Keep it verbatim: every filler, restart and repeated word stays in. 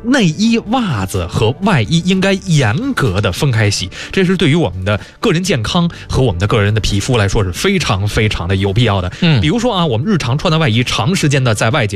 内衣、袜子和外衣应该严格的分开洗，这是对于我们的个人健康和我们的个人的皮肤来说是非常非常的有必要的。嗯，比如说啊，我们日常穿的外衣长时间的在外界